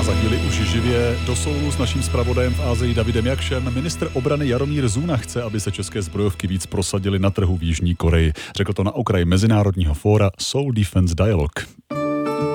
A za chvíli už živě do Soulu s naším zpravodajem v Asii Davidem Jakšem. Ministr obrany Jaromír Zuna chce, aby se české zbrojovky víc prosadily na trhu v Jižní Koreji. Řekl to na okraji mezinárodního fóra Seoul Defense Dialogue.